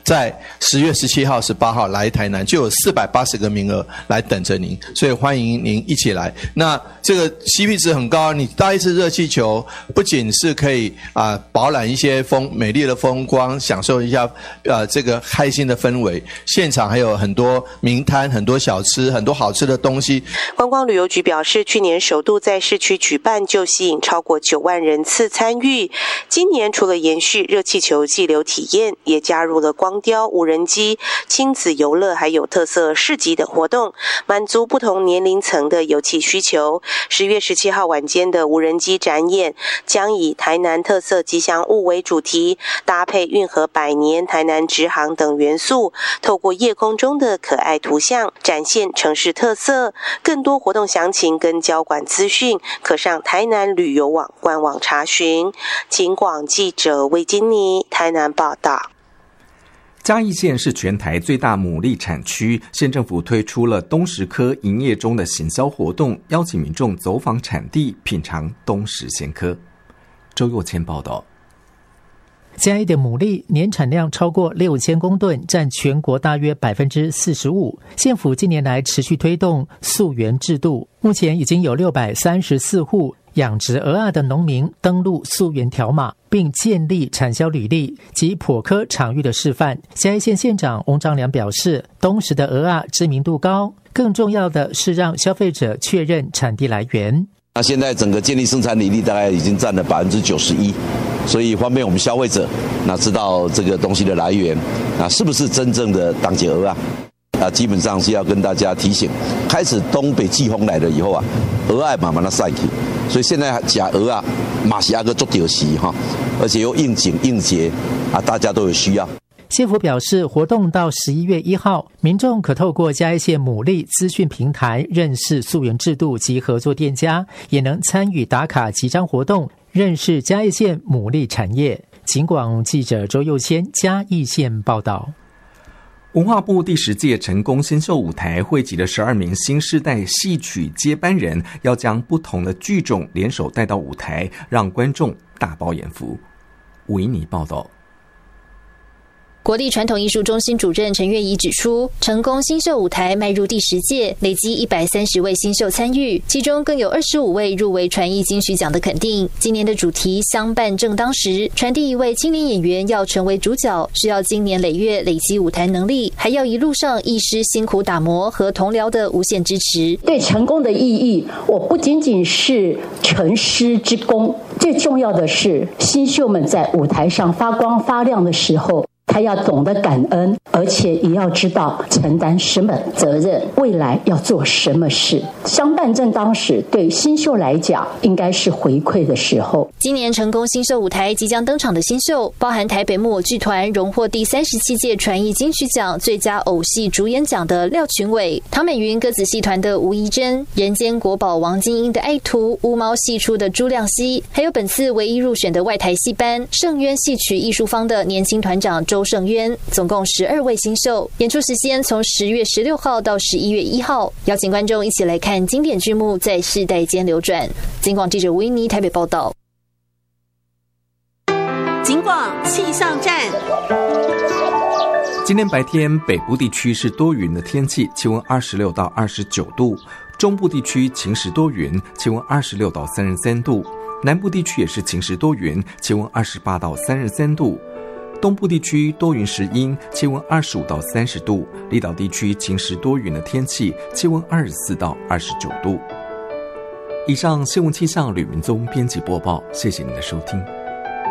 在10月17号、18号来台南，就有480个名额来等着您，所以欢迎您一起来。那这个 CP 值很高，你搭一次热气球，不仅是可以饱览一些美丽的风光，享受一下这个开心的氛围，现场还有很多名摊、很多小吃、很多好吃的东西。 观光旅游局表示，去年首度在市区举办，就吸引超过9万人次参与。今年除了延续热气球激流体验，也加入了光雕、无人机、亲子游乐，还有特色市集等活动，满足不同年龄层的游憩需求。10月17号晚间的无人机展演将以台南特色吉祥物为主题，搭配运河百年、台南直航等元素，透过夜空中的可爱图像展现城市特色。更多活动详情跟交管资讯，可上台南旅游网官网查询。警广记者魏金妮台南报道。 嘉义县是全台最大牡蛎产区，县政府推出了冬食科营业中的行销活动，邀请民众走访产地，品尝冬食鲜科。周佑谦报道。 嘉义的牡蛎年产量超过6000公吨，占全国大约 45%。县府近年来持续推动溯源制度，目前已经有634户养殖蚵仔的农民登录溯源条码，并建立产销履历及剖科场域的示范。嘉义县县长翁章良表示，冬食的蚵仔知名度高，更重要的是让消费者确认产地来源。 那现在整个建立生产履历大概已经占了91%，所以方便我们消费者知道这个东西的来源是不是真正的当季蚵仔基本上是要跟大家提醒，开始东北季风来了以后蚵仔慢慢的晒起，所以现在吃蚵仔嘛是那个做丢席而且又应景应节大家都有需要。 县府表示，活动到11月1号，民众可透过嘉义县牡蛎资讯平台认识溯源制度及合作店家，也能参与打卡集章活动，认识嘉义县牡蛎产业。警广记者周佑谦嘉义县报道。 文化部第10届成功新秀舞台汇集了12名新世代戏曲接班人，要将不同的剧种联手带到舞台，让观众大饱眼福。维尼报道。 国立传统艺术中心主任陈月仪指出，成功新秀舞台迈入第10届，累积130位新秀参与，其中更有25位入围传艺金曲奖的肯定。今年的主题相伴正当时，传递一位青年演员要成为主角，需要经年累月累积舞台能力，还要一路上艺师辛苦打磨和同僚的无限支持。 对成功的意义，我不仅仅是成师之功，最重要的是新秀们在舞台上发光发亮的时候，他要懂得感恩，而且也要知道承担什么责任，未来要做什么事。相伴正当时，对新秀来讲应该是回馈的时候。 今年成功新秀舞台即将登场的新秀，包含台北木偶剧团荣获第37届传艺金曲奖最佳偶戏主演奖的廖群伟，唐美云歌子戏团的吴怡珍，人间国宝王金英的爱徒，乌猫戏出的朱亮熙，还有本次唯一入选的外台戏班圣渊戏曲艺术坊的年轻团长周圣渊，总共12位新秀。演出时间从10月16号到11月1号，邀请观众一起来看经典剧目在世代间流转。警广记者维尼台北报道。 警广气象站。 今天白天北部地区是多云的天气，气温26到29度；中部地区晴时多云，气温26到33度；南部地区也是晴时多云，气温28到33度；东部地区多云时阴，气温25到30度；离岛地区晴时多云的天气，气温24到29度。以上新闻气象吕明宗编辑播报，谢谢您的收听。